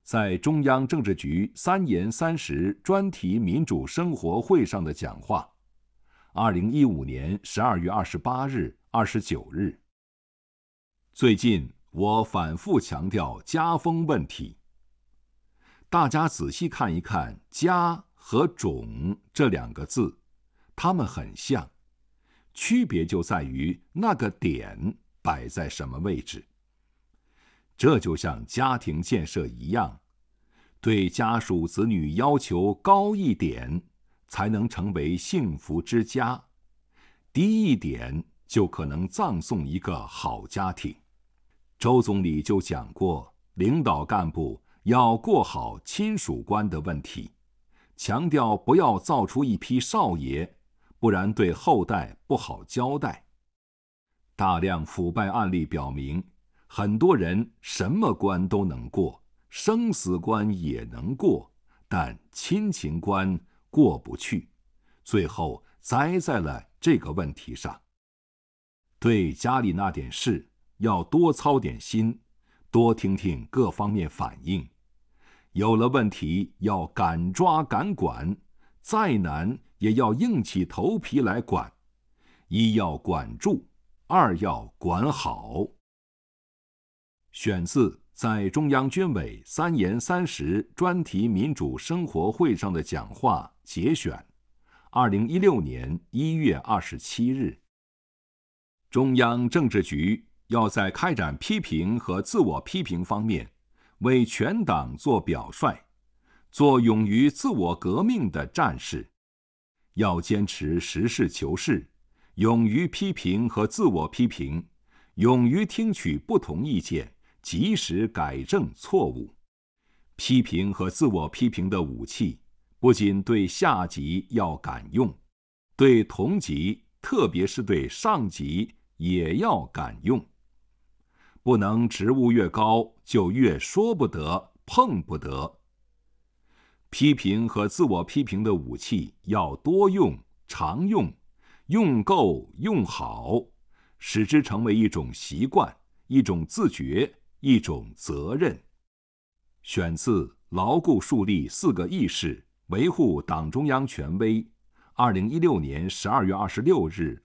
在中央政治局3严30专题民主生活会上的讲话，2015年12月28日、29日。最近我反复强调家风问题。大家仔细看一看“家”和“种”这2个字，它们很像，区别就在于那个点摆在什么位置。这就像家庭建设一样，对家属子女要求高一点，才能成为幸福之家；低一点，就可能葬送一个好家庭。周总理就讲过，领导干部要过好亲属关的问题，强调不要造出一批少爷，不然对后代不好交代。大量腐败案例表明，很多人什么关都能过，生死关也能过，但亲情关过不去，最后栽在了这个问题上。对家里那点事，要多操点心，多听听各方面反应。有了问题要敢抓敢管，再难也要硬起头皮来管。一要管住，二要管好。选自在中央军委3严30专题民主生活会上的讲话节选，2016年1月27日。中央政治局要在开展批评和自我批评方面，为全党做表率，做勇于自我革命的战士。要坚持实事求是，勇于批评和自我批评，勇于听取不同意见，及时改正错误。批评和自我批评的武器，不仅对下级要敢用，对同级，特别是对上级也要敢用。不能职务越高就越说不得、碰不得。批评和自我批评的武器要多用、常用，用够、用好，使之成为一种习惯、一种自觉、一种责任。选自牢固树立4个意识，维护党中央权威，2016年12月26日、